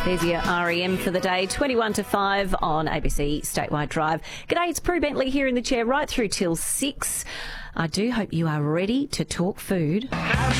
There's your REM for the day, 21 to 5 on ABC Statewide Drive. G'day, it's Prue Bentley here in the chair right through till 6. I do hope you are ready to talk food.